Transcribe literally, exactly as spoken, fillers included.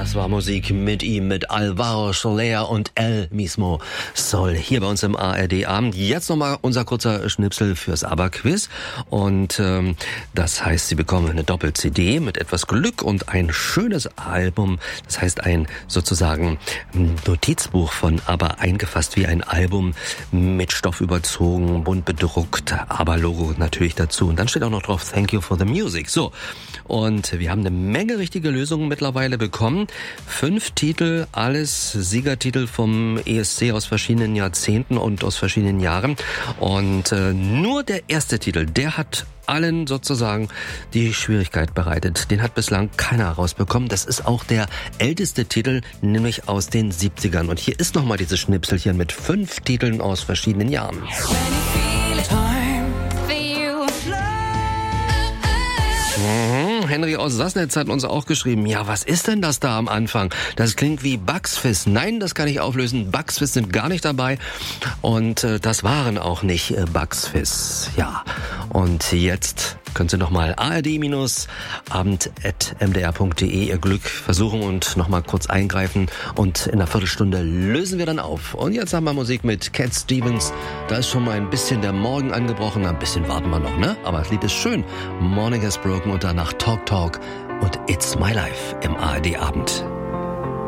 Das war Musik mit ihm, mit Alvaro Soler und El Mismo Sol, hier bei uns im A R D-Abend. Jetzt nochmal unser kurzer Schnipsel fürs ABBA-Quiz. Und ähm, das heißt, Sie bekommen eine Doppel-C D mit etwas Glück und ein schönes Album. Das heißt, ein sozusagen Notizbuch von ABBA, eingefasst wie ein Album, mit Stoff überzogen, bunt bedruckt, ABBA-Logo natürlich dazu. Und dann steht auch noch drauf, Thank you for the music. So, und wir haben eine Menge richtige Lösungen mittlerweile bekommen. Fünf Titel, alles Siegertitel vom E S C aus verschiedenen Jahrzehnten und aus verschiedenen Jahren. Und äh, nur der erste Titel, der hat allen sozusagen die Schwierigkeit bereitet. Den hat bislang keiner rausbekommen. Das ist auch der älteste Titel, nämlich aus den siebzigern. Und hier ist nochmal dieses Schnipselchen mit fünf Titeln aus verschiedenen Jahren. Mhm. Henry aus Sassnitz hat uns auch geschrieben, ja, was ist denn das da am Anfang? Das klingt wie Bugs Fizz. Nein, das kann ich auflösen. Bugs Fizz sind gar nicht dabei. Und äh, das waren auch nicht äh, Bugs Fizz. Ja, und jetzt können Sie nochmal a r d abend at m d r punkt d e Ihr Glück versuchen und nochmal kurz eingreifen. Und in einer Viertelstunde lösen wir dann auf. Und jetzt haben wir Musik mit Cat Stevens. Da ist schon mal ein bisschen der Morgen angebrochen. Ein bisschen warten wir noch, ne? Aber das Lied ist schön. Morning has broken und danach Talk Talk und It's My Life im A R D-Abend.